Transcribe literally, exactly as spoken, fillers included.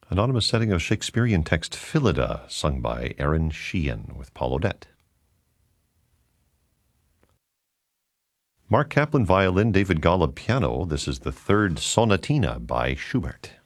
Anonymous setting of Shakespearean text Phillida, sung by Aaron Sheehan with Paul Odette. Mark Kaplan violin, David Golub piano. This is the third sonatina by Schubert.